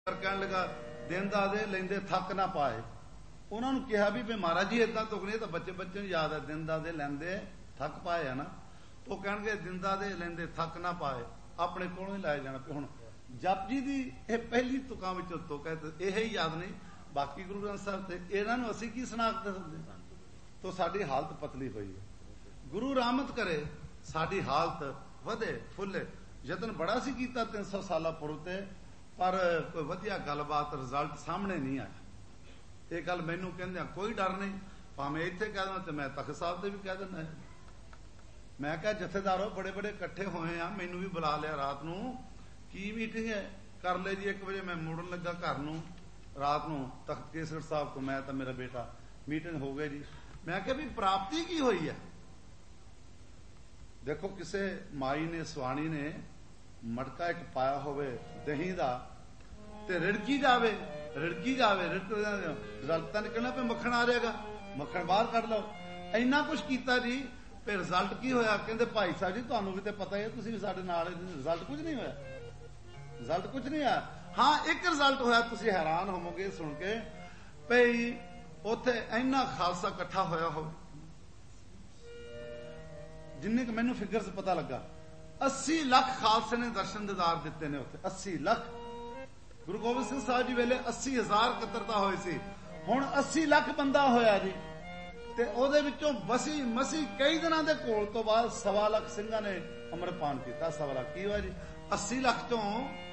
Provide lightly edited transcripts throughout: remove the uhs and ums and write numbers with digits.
कहन लगा देंदा दे लेंदे थक ना पाए। उन्होंने कहा भी महाराज जी इदा तुकनी तो बच्चे बच्चे याद है दिंदा दे लेंदे थक पाए है ना। तो कहणगे दिंदा दे लेंदे थक ना पाए अपने कोलों ही लाए जाना। हुण जप जी की पहली तुकां विचों तुक है तो यह ही याद नहीं। बाकी गुरु ग्रंथ साहब से इन्हों असी की शनाख्त दे सकते। तो साडी हालत पतली हुई है। गुरु रहमत करे साडी हालत वधे फुले। यतन बड़ा सी कीता 300 साल पुरते पर कोई वधिया गलबात रिजल्ट सामने नहीं आया। ये गल मैनू कहंदे कोई डर नहीं, भावें इत्थे कह दें तो मैं तख्त साहब से भी कह देना है। मैं कहा जथेदारो बड़े बड़े इकट्ठे होए हैं, मैनू भी बुला लिया रात नू की मीटिंग है कर ले जी 1 बजे मैं मुड़न लगा घर नू रात नू तख्त केसगढ़ साहब तो मैं तो मेरा बेटा मीटिंग हो गई जी। मैं कहा भी प्राप्ति की हुई है। देखो किसे माई ने सुहानी ने मटका एक पाया होवे दही दा ते रिड़की जावे रिजल्ट तो निकलना पे मक्खन आ जाएगा, मक्खन बाहर कढ़ लो। इन्ना कुछ किया जी फिर रिजल्ट की होया। कहते भाई साहब जी तुहानू भी तो पता है तुसीं भी साडे नाल रिजल्ट कुछ नहीं होया, रिजल्ट कुछ नहीं आया। हाँ एक रिजल्ट होया तुसीं हैरान होवोगे सुन के भई उत्थे इन्ना खालसा इकट्ठा होया हो जिन्ने कि मैनू फिगर से पता लगा 80 लाख खालसे ने दर्शन दीदार दिते ने उत्थे 80 लाख। गुरु गोबिंद सिंह साहब जी वेले 80,000 कतरता होई सी, हुण 80 लाख बंदा होया जी। ते ओदे विचों बसी मसी कई दिनां दे कोल तो बाद 1.25 लाख सिंघां ने अमरपान कीता। 1.25 लाख की होया जी 80 लाख चों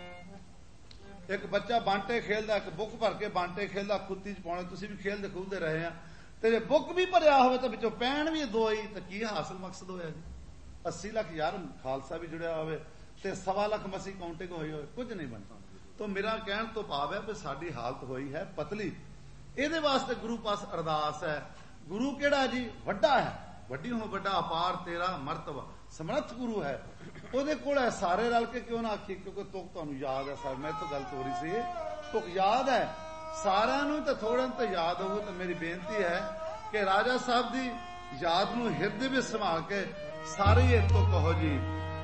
एक बच्चा बांटे खेलदा एक बुक भर के बांटे खेलदा खुत्ती च पाउणे तुसीं भी खेलदे खूलदे रहे हैं ते बुक भी भरिया होवे तो विचों पैण भी 2 ही तो की हासिल मकसद होया जी। 80 लाख यार खालसा भी जुड़िया होवे ते 1.25 लाख मसी काउंटिंग होई होवे कुछ नहीं बनता। तो मेरा कहण तो भाव है कि साडी हालत हुई है पतली। इहदे वास्ते गुरु पास अरदास है। गुरु केड़ा जी वड्डा है, वड्डी हो वड्डा अपार तेरा मर्तबा समर्थ गुरु है। ओदे कोल है सारे रल के क्यों ना आखी क्योंकि तुक तुहानू याद है सर मैं तो गल हो रही सी तुक याद है सारिਆਂ ਨੂੰ तो थोड़े तो याद होगा। तो मेरी बेनती है कि राजा साहब की याद नू हिरदे में संभाल के सारे ये तो कहो जी